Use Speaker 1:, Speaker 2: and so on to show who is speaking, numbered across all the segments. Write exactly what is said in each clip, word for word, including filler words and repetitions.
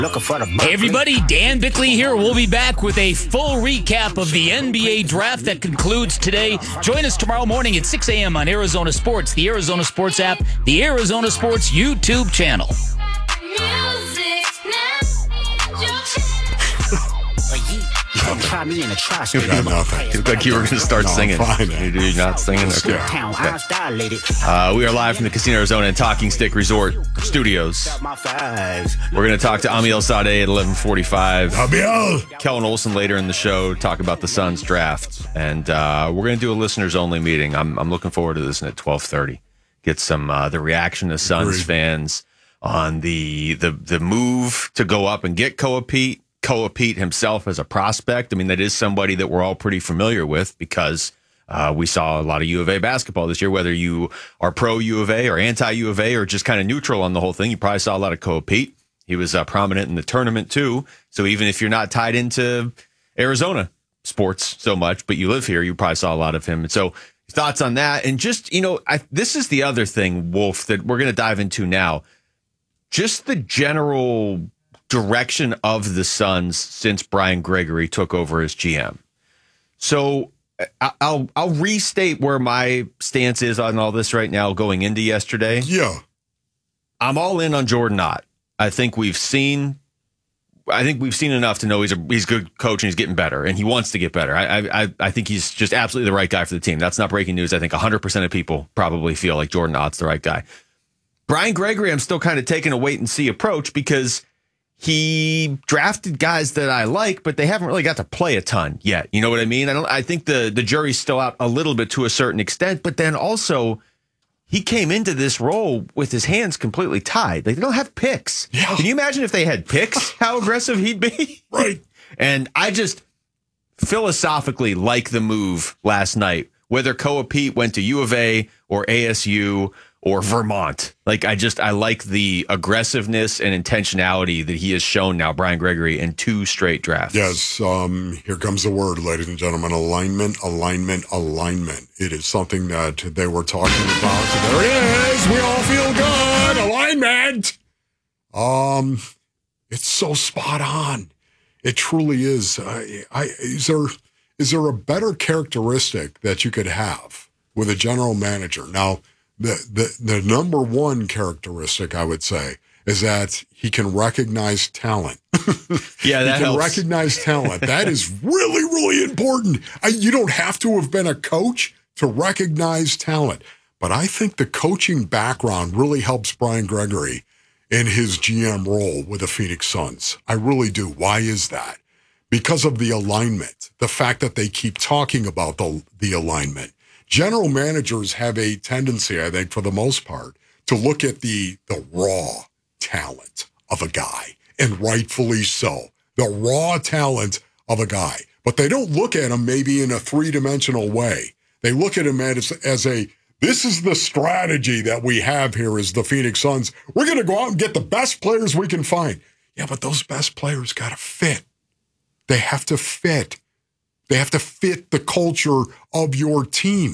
Speaker 1: Hey everybody, Dan Bickley here. We'll be back with a full recap of the N B A draft that concludes today. Join us tomorrow morning at six a.m. on Arizona Sports, the Arizona Sports app, the Arizona Sports YouTube channel.
Speaker 2: Try me in the trash. You got nothing.
Speaker 3: You look like you were going to start
Speaker 2: no,
Speaker 3: singing.
Speaker 2: Fine,
Speaker 3: You're not singing? Okay. okay. Uh, we are live from the Casino Arizona and Talking Stick Resort Studios. We're going to talk to Amiel Sadeh at eleven forty-five.
Speaker 2: Amiel!
Speaker 3: Kellen Olson later in the show, talk about the Suns draft. And uh, we're going to do a listeners-only meeting. I'm, I'm looking forward to this at twelve thirty. Get some uh, the reaction of Suns Agreed. fans on the, the, the move to go up and get Koa Pete. Koa Pete himself as a prospect. I mean, that is somebody that we're all pretty familiar with because uh, we saw a lot of U of A basketball this year, whether you are pro U of A or anti U of A or just kind of neutral on the whole thing. You probably saw a lot of Koa Pete. He was uh, prominent in the tournament too. So even if you're not tied into Arizona sports so much, but you live here, you probably saw a lot of him. And so thoughts on that. And just, you know, I, this is the other thing, Wolf, that we're going to dive into now. Just the general direction of the Suns since Brian Gregory took over as G M. So I'll I'll restate where my stance is on all this right now going into yesterday.
Speaker 2: Yeah.
Speaker 3: I'm all in on Jordan Ott. I think we've seen I think we've seen enough to know he's a he's a good coach and he's getting better and he wants to get better. I I I think he's just absolutely the right guy for the team. That's not breaking news. I think one hundred percent of people probably feel like Jordan Ott's the right guy. Brian Gregory, I'm still kind of taking a wait and see approach because he drafted guys that I like, but they haven't really got to play a ton yet. You know what I mean? I don't. I think the the jury's still out a little bit to a certain extent, but then also he came into this role with his hands completely tied. Like, they don't have picks.
Speaker 2: Yeah.
Speaker 3: Can you imagine if they had picks? How aggressive he'd be?
Speaker 2: Right.
Speaker 3: And I just philosophically like the move last night, whether Koa Pete went to U of A or A S U or Vermont. Like, I just, I like the aggressiveness and intentionality that he has shown now, Brian Gregory, in two straight drafts.
Speaker 2: Yes, um, here comes the word, ladies and gentlemen, alignment, alignment, alignment. It is something that they were talking about. So there it is. We all feel good. Alignment. Um, it's so spot on. It truly is. I, I, is there, is there a better characteristic that you could have with a general manager? Now, The, the the number one characteristic, I would say, is that he can recognize talent.
Speaker 3: Yeah, that
Speaker 2: He can
Speaker 3: helps.
Speaker 2: recognize talent. That is really, really important. I, you don't have to have been a coach to recognize talent. But I think the coaching background really helps Brian Gregory in his G M role with the Phoenix Suns. I really do. Why is that? Because of the alignment, the fact that they keep talking about the the alignment. General managers have a tendency, I think, for the most part, to look at the the raw talent of a guy, and rightfully so, the raw talent of a guy. But they don't look at him maybe in a three-dimensional way. They look at him as, as a, this is the strategy that we have here as the Phoenix Suns. We're going to go out and get the best players we can find. Yeah, but those best players got to fit. They have to fit. They have to fit the culture of your team.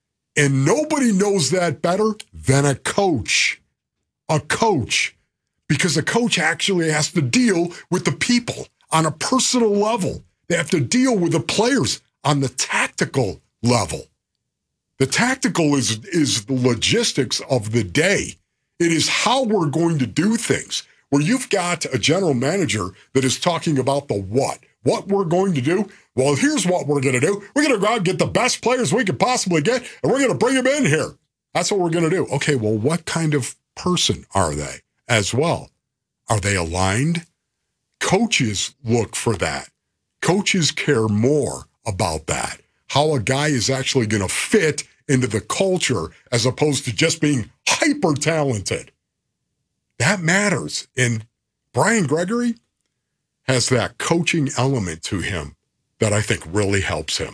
Speaker 2: And nobody knows that better than a coach. A coach. Because a coach actually has to deal with the people on a personal level. They have to deal with the players on the tactical level. The tactical is, is the logistics of the day. It is how we're going to do things. Where you've got a general manager that is talking about the what. What we're going to do? Well, here's what we're going to do. We're going to go out and get the best players we could possibly get, and we're going to bring them in here. That's what we're going to do. Okay, well, what kind of person are they as well? Are they aligned? Coaches look for that. Coaches care more about that. How a guy is actually going to fit into the culture as opposed to just being hyper-talented. That matters. And Brian Gregory has that coaching element to him that I think really helps him.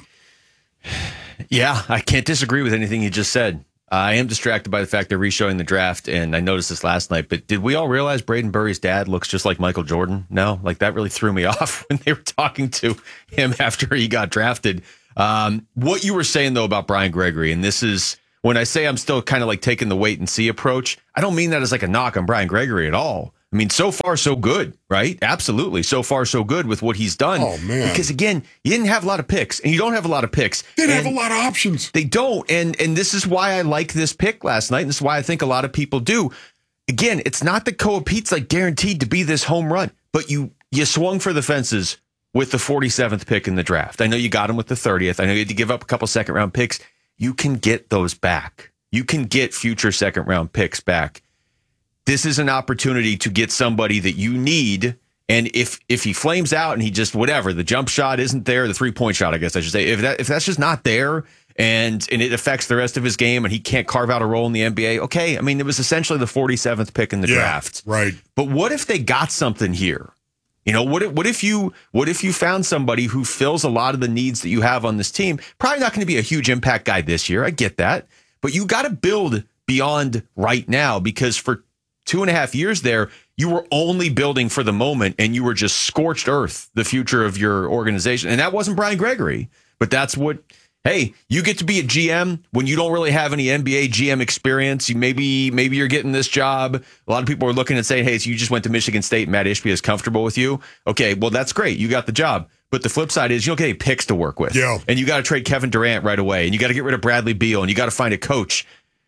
Speaker 3: Yeah, I can't disagree with anything you just said. Uh, I am distracted by the fact they're re-showing the draft, and I noticed this last night, but did we all realize Braden Burry's dad looks just like Michael Jordan? No? Like, that really threw me off when they were talking to him after he got drafted. Um, what you were saying, though, about Brian Gregory, and this is, when I say I'm still kind of like taking the wait and see approach, I don't mean that as like a knock on Brian Gregory at all. I mean, so far, so good, right? Absolutely. So far, so good with what he's done.
Speaker 2: Oh, man.
Speaker 3: Because, again, you didn't have a lot of picks, and you don't have a lot of picks.
Speaker 2: They didn't
Speaker 3: and
Speaker 2: have a lot of options.
Speaker 3: They don't. And and this is why I like this pick last night, and this is why I think a lot of people do. Again, it's not that Koa Pete's like guaranteed to be this home run, but you you swung for the fences with the forty-seventh pick in the draft. I know you got him with the thirtieth. I know you had to give up a couple second round picks. You can get those back. You can get future second round picks back. This is an opportunity to get somebody that you need. And if if he flames out and he just whatever, the jump shot isn't there, the three point shot, I guess I should say, if that if that's just not there and and it affects the rest of his game and he can't carve out a role in the N B A, okay. I mean, it was essentially the forty-seventh pick in the
Speaker 2: yeah,
Speaker 3: draft.
Speaker 2: Right.
Speaker 3: But what if they got something here? You know, what if, what if you what if you found somebody who fills a lot of the needs that you have on this team? Probably not going to be a huge impact guy this year. I get that. But you got to build beyond right now, because for two and a half years there, you were only building for the moment and you were just scorched earth, the future of your organization. And that wasn't Brian Gregory, but that's what, hey, you get to be a G M when you don't really have any N B A G M experience. You maybe, maybe you're getting this job. A lot of people are looking and saying, hey, so you just went to Michigan State and Matt Ishbia is comfortable with you. Okay, well, that's great. You got the job. But the flip side is you don't get any picks to work with.
Speaker 2: Yeah.
Speaker 3: And you got to trade Kevin Durant right away. And you got to get rid of Bradley Beal. And you got to find a coach.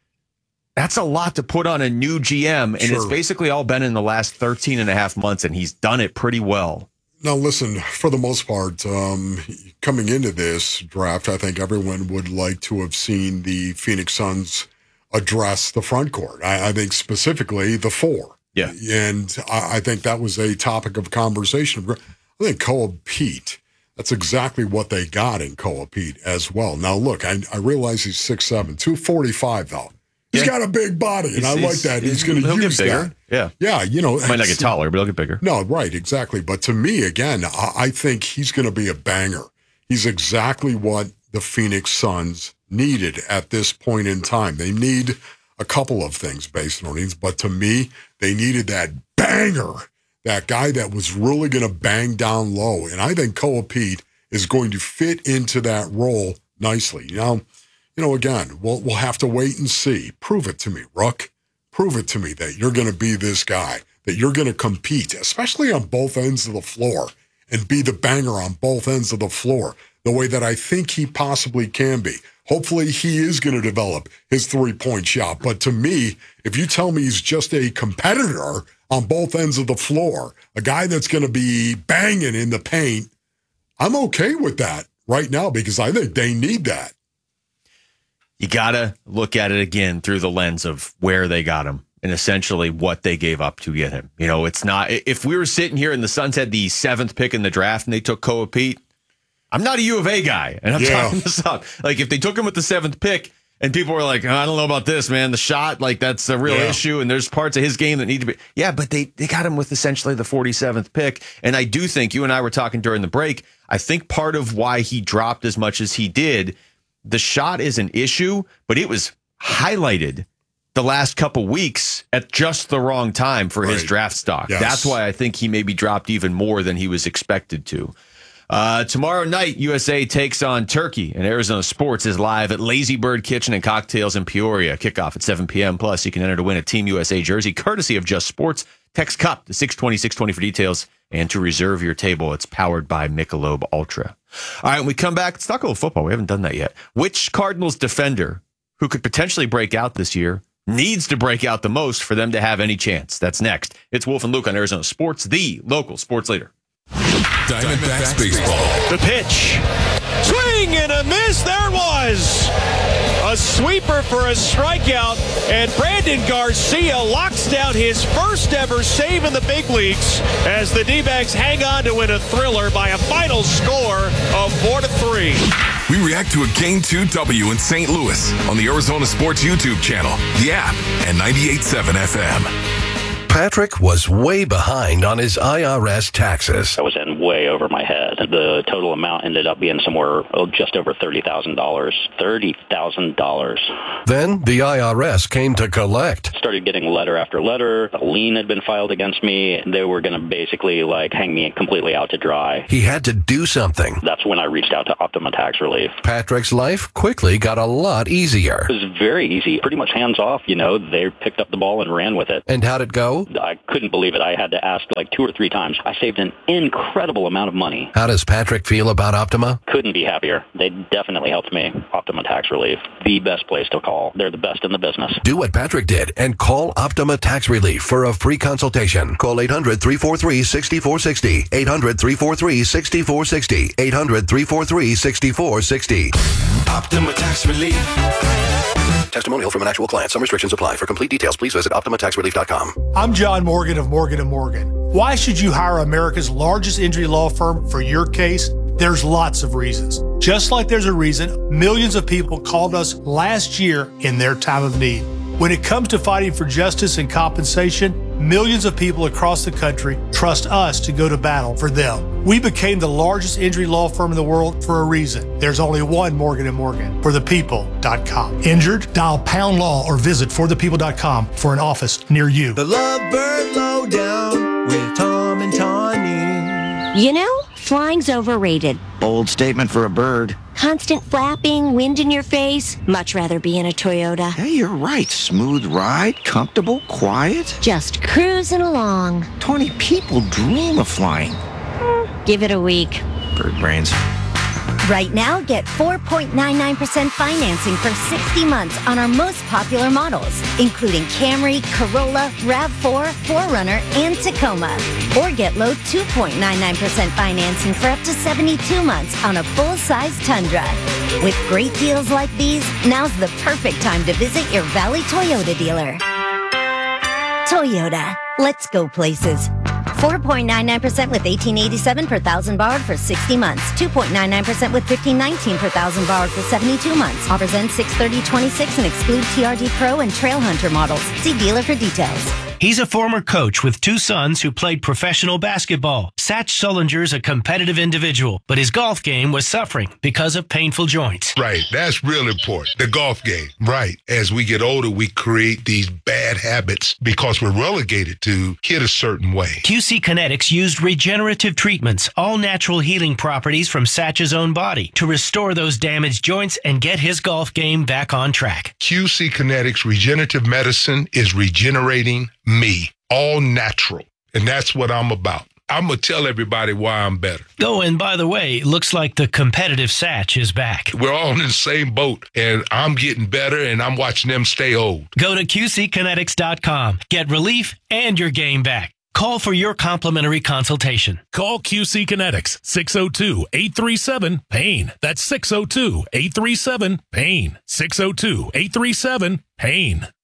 Speaker 3: That's a lot to put on a new G M. And
Speaker 2: sure.
Speaker 3: It's basically all been in the last thirteen and a half months. And he's done it pretty well.
Speaker 2: Now, listen, for the most part, um, coming into this draft, I think everyone would like to have seen the Phoenix Suns address the front court. I, I think specifically the four.
Speaker 3: Yeah.
Speaker 2: And I, I think that was a topic of conversation. I think Koa Pete, that's exactly what they got in Koa Pete as well. Now, look, I, I realize he's six seven, two forty-five, though. He's
Speaker 3: yeah.
Speaker 2: got a big body, and
Speaker 3: he's,
Speaker 2: I like that. He's, he's going to use
Speaker 3: get bigger.
Speaker 2: that.
Speaker 3: Yeah.
Speaker 2: Yeah, you know.
Speaker 3: Might not get taller, but he'll get bigger.
Speaker 2: No, right, exactly. But to me, again, I, I think he's going to be a banger. He's exactly what the Phoenix Suns needed at this point in time. They need a couple of things based on these, but to me, they needed that banger, that guy that was really going to bang down low. And I think Koa Pete is going to fit into that role nicely. You know, you know, again, we'll we'll have to wait and see. Prove it to me, Rook. Prove it to me that you're going to be this guy, that you're going to compete, especially on both ends of the floor, and be the banger on both ends of the floor, the way that I think he possibly can be. Hopefully he is going to develop his three-point shot. But to me, if you tell me he's just a competitor on both ends of the floor, a guy that's going to be banging in the paint, I'm okay with that right now because I think they need that.
Speaker 3: You got to look at it again through the lens of where they got him and essentially what they gave up to get him. You know, it's not, if we were sitting here and the Suns had the seventh pick in the draft and they took Koa Pete, I'm not a U of A guy, and I'm
Speaker 2: yeah.
Speaker 3: talking this up. Like, if they took him with the seventh pick and people were like, oh, I don't know about this, man, the shot, like, that's a real
Speaker 2: yeah.
Speaker 3: issue, and there's parts of his game that need to be. Yeah, but they, they got him with essentially the forty-seventh pick. And I do think, you and I were talking during the break, I think part of why he dropped as much as he did, the shot is an issue, but it was highlighted the last couple weeks at just the wrong time for right. his draft stock.
Speaker 2: Yes.
Speaker 3: That's why I think he maybe dropped even more than he was expected to. Uh, tomorrow night, U S A takes on Turkey, and Arizona Sports is live at Lazy Bird Kitchen and Cocktails in Peoria. Kickoff at seven p.m. Plus, you can enter to win a Team U S A jersey, courtesy of Just Sports. Text CUP to six twenty, six twenty for details, and to reserve your table. It's powered by Michelob Ultra. All right, when we come back, let's talk a little football. We haven't done that yet. Which Cardinals defender who could potentially break out this year needs to break out the most for them to have any chance? That's next. It's Wolf and Luke on Arizona Sports, the local sports leader.
Speaker 4: Diamondbacks baseball.
Speaker 5: The pitch. Swing and a miss. There it was. A sweeper for a strikeout. And Brandon Garcia locks down his first ever save in the big leagues as the D-backs hang on to win a thriller by a final score of four to three.
Speaker 4: We react to a Game two W in Saint Louis on the Arizona Sports YouTube channel, the app, and ninety-eight point seven F M.
Speaker 6: Patrick was way behind on his I R S taxes.
Speaker 7: I was in way over my head. The total amount ended up being somewhere oh, just over thirty thousand dollars. thirty thousand dollars.
Speaker 6: Then the I R S came to collect.
Speaker 7: Started getting letter after letter. A lien had been filed against me. They were going to basically like hang me completely out to dry.
Speaker 6: He had to do something.
Speaker 7: That's when I reached out to Optima Tax Relief.
Speaker 6: Patrick's life quickly got a lot easier.
Speaker 7: It was very easy. Pretty much hands off, you know. They picked up the ball and ran with it.
Speaker 6: And how'd it go? So?
Speaker 7: I couldn't believe it. I had to ask like two or three times. I saved an incredible amount of money.
Speaker 6: How does Patrick feel about Optima?
Speaker 7: Couldn't be happier. They definitely helped me. Optima Tax Relief, the best place to call. They're the best in the business.
Speaker 6: Do what Patrick did and call Optima Tax Relief for a free consultation. Call eight hundred, three four three, six four six zero. eight hundred, three four three, six four six zero. eight hundred, three four three, six four six zero.
Speaker 8: Optima Tax Relief.
Speaker 6: Testimonial from an actual client. Some restrictions apply. For complete details, please visit optima tax relief dot com.
Speaker 9: I'm John Morgan of Morgan and Morgan. Why should you hire America's largest injury law firm for your case? There's lots of reasons. Just like there's a reason millions of people called us last year in their time of need. When it comes to fighting for justice and compensation, millions of people across the country trust us to go to battle for them. We became the largest injury law firm in the world for a reason. There's only one Morgan and Morgan, for the people dot com. Injured? Dial pound law or visit for the people dot com for an office near you.
Speaker 8: The Lovebird Lowdown with Tom and Tawny.
Speaker 10: You know, flying's overrated.
Speaker 11: Bold statement for a bird.
Speaker 10: Constant flapping, wind in your face. Much rather be in a Toyota.
Speaker 11: Hey, you're right. Smooth ride, comfortable, quiet.
Speaker 10: Just cruising along.
Speaker 11: twenty people dream of flying.
Speaker 10: Mm, give it a week.
Speaker 11: Bird brains.
Speaker 10: Right now, get four point nine nine percent financing for sixty months on our most popular models, including Camry, Corolla, RAV four, four runner, and Tacoma. Or get low two point nine nine percent financing for up to seventy-two months on a full-size Tundra. With great deals like these, now's the perfect time to visit your Valley Toyota dealer. Toyota. Let's go places. four point nine nine percent with eighteen eighty-seven per thousand borrowed for sixty months. two point nine nine percent with fifteen nineteen per thousand borrowed for seventy-two months. Offers end six thirty twenty-six and exclude T R D Pro and Trail Hunter models. See dealer for details.
Speaker 12: He's a former coach with two sons who played professional basketball. Satch Sullinger's a competitive individual, but his golf game was suffering because of painful joints.
Speaker 13: Right. That's real important. The golf game. Right. As we get older, we create these bad habits because we're relegated to hit a certain way.
Speaker 12: Q C Kinetics used regenerative treatments, all natural healing properties from Satch's own body, to restore those damaged joints and get his golf game back on track.
Speaker 13: Q C Kinetics regenerative medicine is regenerating me, all natural. And that's what I'm about. I'm going to tell everybody why I'm better.
Speaker 12: Oh, and by the way, looks like the competitive Satch is back.
Speaker 13: We're all in the same boat, and I'm getting better, and I'm watching them stay old.
Speaker 12: Go to Q C kinetics dot com. Get relief and your game back. Call for your complimentary consultation.
Speaker 14: Call Q C Kinetics, six oh two, eight three seven, PAIN. That's six oh two, eight three seven, PAIN. six oh two, eight three seven, PAIN.